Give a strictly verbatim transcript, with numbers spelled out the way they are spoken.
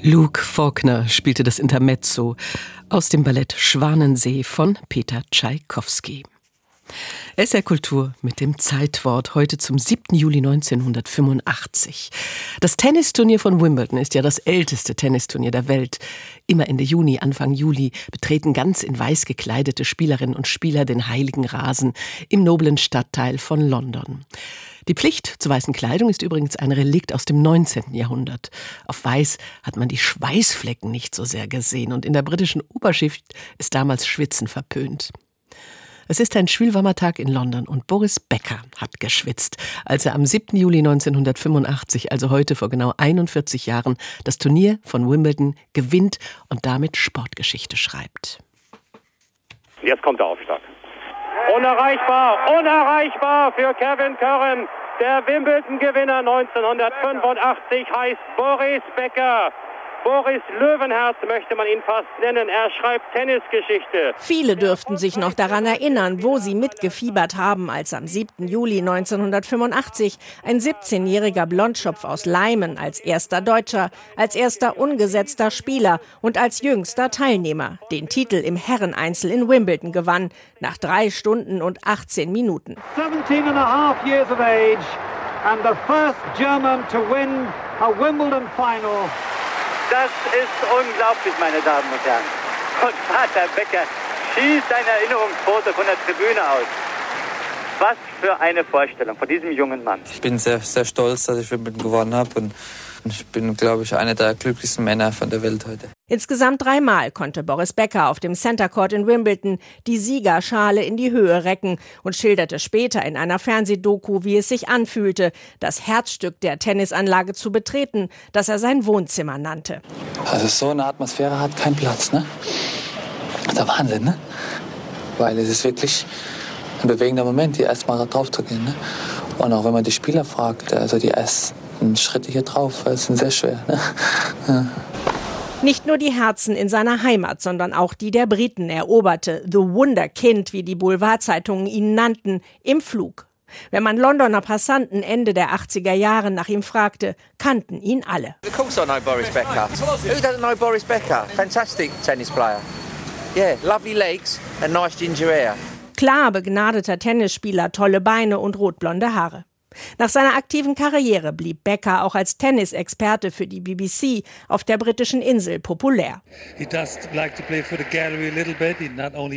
Luke Faulkner spielte das Intermezzo aus dem Ballett Schwanensee von Peter Tschaikowski. S R Kultur mit dem Zeitwort heute zum siebten Juli neunzehnhundertfünfundachtzig. Das Tennisturnier von Wimbledon ist ja das älteste Tennisturnier der Welt. Immer Ende Juni, Anfang Juli betreten ganz in weiß gekleidete Spielerinnen und Spieler den heiligen Rasen im noblen Stadtteil von London. Die Pflicht zur weißen Kleidung ist übrigens ein Relikt aus dem neunzehnten Jahrhundert. Auf Weiß hat man die Schweißflecken nicht so sehr gesehen und in der britischen Oberschicht ist damals Schwitzen verpönt. Es ist ein schwülwarmer Tag in London und Boris Becker hat geschwitzt, als er am siebten Juli neunzehnhundertfünfundachtzig, also heute vor genau einundvierzig Jahren, das Turnier von Wimbledon gewinnt und damit Sportgeschichte schreibt. Jetzt kommt der Aufschlag. Unerreichbar, unerreichbar für Kevin Curran. Der Wimbledon-Gewinner neunzehnhundertfünfundachtzig heißt Boris Becker. Boris Löwenherz möchte man ihn fast nennen. Er schreibt Tennisgeschichte. Viele dürften sich noch daran erinnern, wo sie mitgefiebert haben, als am siebten Juli neunzehnhundertfünfundachtzig ein siebzehnjähriger Blondschopf aus Leimen als erster Deutscher, als erster ungesetzter Spieler und als jüngster Teilnehmer den Titel im Herreneinzel in Wimbledon gewann, nach drei Stunden und achtzehn Minuten. seventeen and a half years of age and the first German to win a Wimbledon final. Das ist unglaublich, meine Damen und Herren. Und Vater Becker schießt ein Erinnerungsfoto von der Tribüne aus. Was für eine Vorstellung von diesem jungen Mann. Ich bin sehr, sehr stolz, dass ich Wimbledon gewonnen habe. Und ich bin, glaube ich, einer der glücklichsten Männer von der Welt heute. Insgesamt dreimal konnte Boris Becker auf dem Center Court in Wimbledon die Siegerschale in die Höhe recken und schilderte später in einer Fernsehdoku, wie es sich anfühlte, das Herzstück der Tennisanlage zu betreten, das er sein Wohnzimmer nannte. Also so eine Atmosphäre hat keinen Platz, ne? Der Wahnsinn, ne? Weil es ist wirklich ein bewegender Moment, hier erstmal drauf zu gehen, ne? Und auch wenn man die Spieler fragt, also die ersten Schritte hier drauf sind sehr schwer, ne? Ja. Nicht nur die Herzen in seiner Heimat, sondern auch die der Briten eroberte The Wunderkind, wie die Boulevardzeitungen ihn nannten, im Flug. Wenn man Londoner Passanten Ende der achtziger Jahre nach ihm fragte, kannten ihn alle. Of course I know Boris Becker. Who doesn't know Boris Becker? Fantastic tennis player. Yeah, lovely legs and nice ginger hair. Klar begnadeter Tennisspieler, tolle Beine und rotblonde Haare. Nach seiner aktiven Karriere blieb Becker auch als Tennisexperte für die B B C auf der britischen Insel populär. He does like to play for the gallery a little bit. He not only